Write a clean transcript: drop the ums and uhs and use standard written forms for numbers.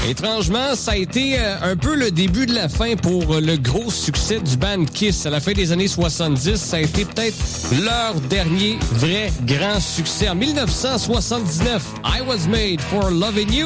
Étrangement, ça a été un peu le début de la fin pour le gros succès du band Kiss. À la fin des années 70, ça a été peut-être leur dernier vrai grand succès. En 1979, I Was Made for Loving You.